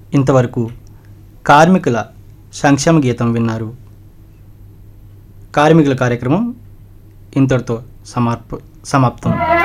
ఇంతవరకు కార్మికుల సంక్షేమ గీతం విన్నారు. కార్మికుల కార్యక్రమం ఇంతటితో సమాప్తం.